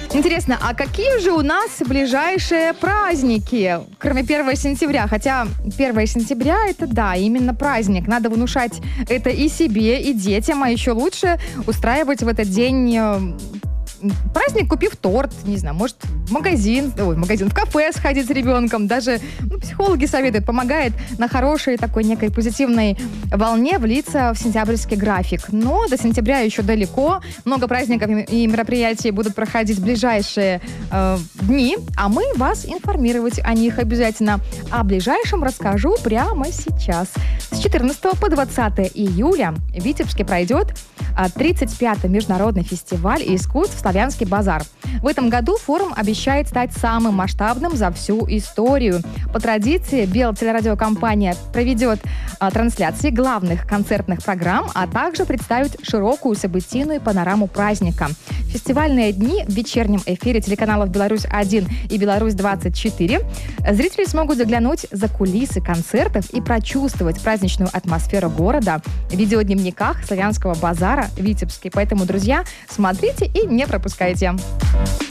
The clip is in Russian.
Интересно, а какие же у нас ближайшие праздники, кроме 1 сентября? Хотя 1 сентября это, да, именно праздник. Надо внушать это и себе, и детям, а еще лучше устраивать в этот день праздник, купив торт, не знаю, может, в кафе сходить с ребенком. Даже психологи советуют, помогает на хорошей такой некой позитивной волне влиться в сентябрьский график. Но до сентября еще далеко. Много праздников и мероприятий будут проходить в ближайшие дни, а мы вас информировать о них обязательно. О ближайшем расскажу прямо сейчас. С 14 по 20 июля в Витебске пройдет 35-й международный фестиваль искусств «Славянский базар». В этом году форум обещает стать самым масштабным за всю историю. По традиции Белтелерадиокомпания проведет трансляции главных концертных программ, а также представит широкую событийную панораму праздника. Фестивальные дни в вечернем эфире телеканалов «Беларусь-1» и «Беларусь-24» зрители смогут заглянуть за кулисы концертов и прочувствовать праздничную атмосферу города в видеодневниках «Славянского базара» в Витебске. Поэтому, друзья, смотрите и не пропускайте.